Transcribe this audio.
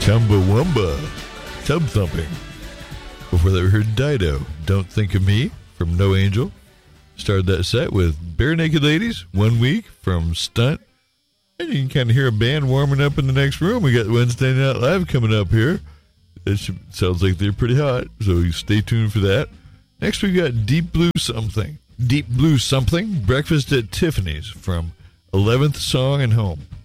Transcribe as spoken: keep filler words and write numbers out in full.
Chumbawamba, Tub Thumping. Before that, we heard Dido, Don't Think of Me, from No Angel. Started that set with Bare Naked Ladies, One Week, from Stunt. And you can kind of hear a band warming up in the next room. We got Wednesday Night Live coming up here. It should, sounds like they're pretty hot, so stay tuned for that. Next, we got Deep Blue Something. Deep Blue Something, Breakfast at Tiffany's, from eleventh Song and Home.